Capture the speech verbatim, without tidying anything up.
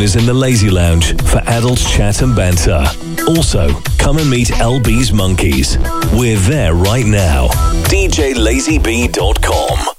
us in the Lazy Lounge for adult chat and banter. Also, come and meet L B's Monkeys. We're there right now. D J Lazy B dot com.